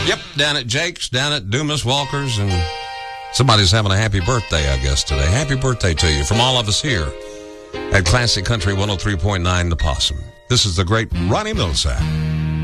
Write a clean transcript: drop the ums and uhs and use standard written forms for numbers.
Yep, down at Jake's, down at Dumas Walker's, and somebody's having a happy birthday, I guess, today. Happy birthday to you from all of us here at Classic Country 103.9 The Possum. This is the great Ronnie Milsap.